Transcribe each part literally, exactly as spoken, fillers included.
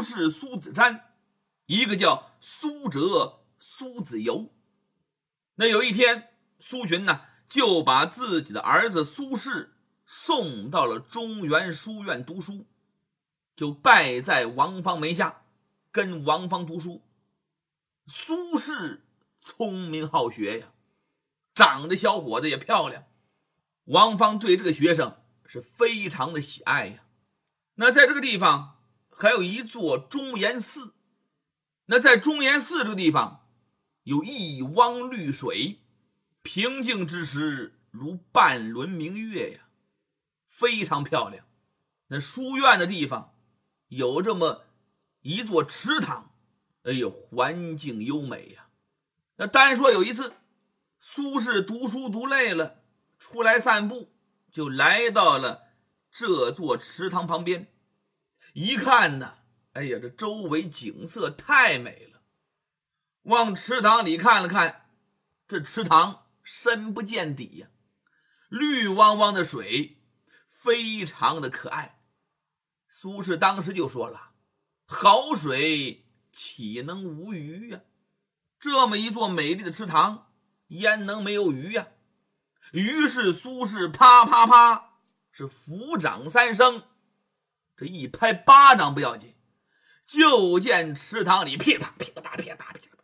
轼、苏子瞻，一个叫苏辙、苏子由。那有一天，苏洵呢就把自己的儿子苏轼送到了中原书院读书，就拜在王方门下，跟王方读书。苏轼聪明好学呀，长得小伙子也漂亮，王方对这个学生是非常的喜爱呀。那在这个地方还有一座忠言寺，那在忠言寺这个地方有一汪绿水，平静之时如半轮明月呀，非常漂亮。那书院的地方有这么一座池塘，哎呦，环境优美呀。那单说有一次苏轼读书读累了，出来散步，就来到了这座池塘旁边。一看呢，哎呀，这周围景色太美了。往池塘里看了看，这池塘深不见底呀，绿汪汪的水，非常的可爱。苏轼当时就说了，好水岂能无鱼呀？这么一座美丽的池塘，焉能没有鱼呀？于是苏轼啪啪啪是抚掌三声，这一拍巴掌不要紧，就见池塘里噼啪噼啪噼啪噼啪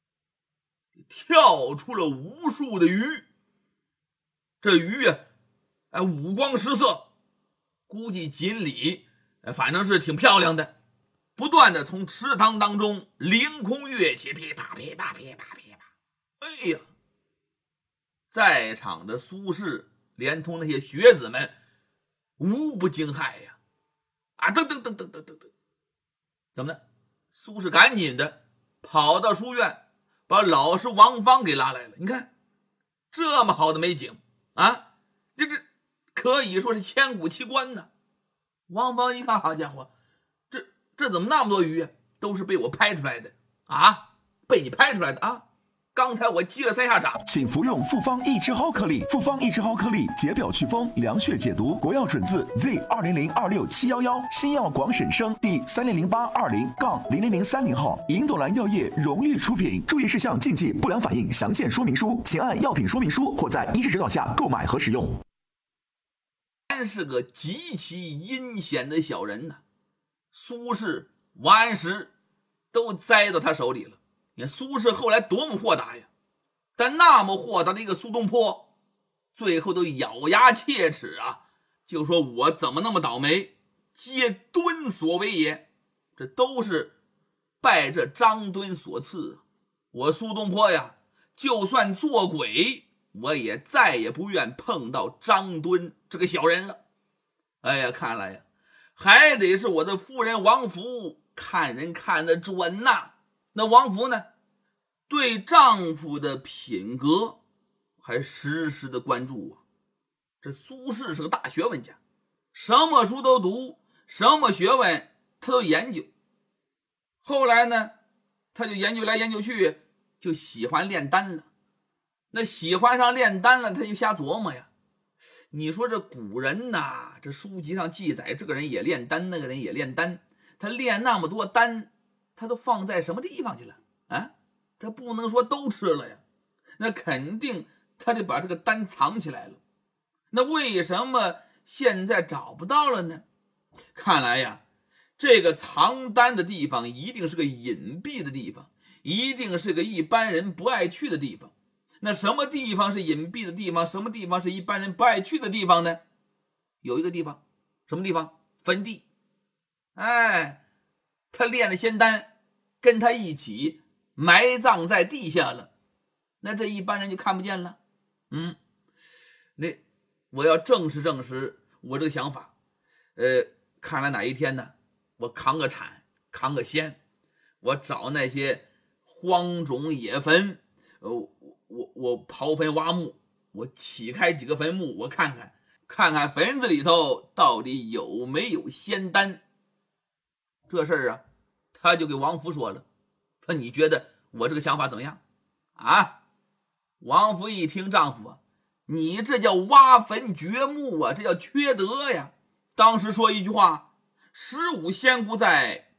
跳出了无数的鱼。这鱼啊，哎，五光十色，估计锦鲤，反正是挺漂亮的，不断的从池塘当中凌空跃起，噼啪噼啪噼啪噼啪。哎呀，在场的苏轼连同那些学子们无不惊骇呀！啊，噔噔噔噔噔噔噔，怎么呢？苏轼赶紧的跑到书院，把老师王方给拉来了。你看，这么好的美景啊，这这可以说是千古奇观呢。王方一看，好家伙，这这怎么那么多鱼啊？都是被我拍出来的啊！被你拍出来的啊！刚才我击了三下掌。 请服用复方益智蒿颗粒，复方益智蒿颗粒解表祛风，凉血解毒，国药准字 Z 二零零二六七一一，新药广审生第三零零八二零杠零零零三零号，银朵兰药业荣誉出品。注意事项、禁忌、不良反应详见说明书，请按药品说明书或在医师指导下购买和使用。 真是个极其阴险的小人呐、啊！苏轼、王安石都栽到他手里了。你看苏轼后来多么豁达呀，但那么豁达的一个苏东坡，最后都咬牙切齿啊，就说我怎么那么倒霉，皆敦所为也，这都是拜这张敦所赐啊。我苏东坡呀，就算做鬼，我也再也不愿碰到张敦这个小人了。哎呀，看来呀，还得是我的夫人王弗看人看得准呐、啊。那王弗呢，对丈夫的品格还时时的关注啊。这苏轼是个大学问家，什么书都读，什么学问他都研究。后来呢，他就研究来研究去，就喜欢炼丹了。那喜欢上炼丹了，他就瞎琢磨呀。你说这古人呐，这书籍上记载，这个人也炼丹，那个人也炼丹，他炼那么多丹，他都放在什么地方去了啊？他不能说都吃了呀，那肯定他得把这个丹藏起来了。那为什么现在找不到了呢？看来呀，这个藏丹的地方一定是个隐蔽的地方，一定是个一般人不爱去的地方。那什么地方是隐蔽的地方，什么地方是一般人不爱去的地方呢？有一个地方，什么地方？坟地。哎，他炼的仙丹跟他一起埋葬在地下了，那这一般人就看不见了。嗯，那我要证实证实我这个想法。呃，看来哪一天呢，我扛个铲，扛个锨，我找那些荒冢野坟，呃，我我刨坟挖墓，我起开几个坟墓，我看看看看坟子里头到底有没有仙丹。这事儿啊，他就给王弗说了，说你觉得我这个想法怎么样啊？王弗一听，丈夫啊，你这叫挖坟掘墓啊，这叫缺德呀。当时说一句话，十五仙姑在，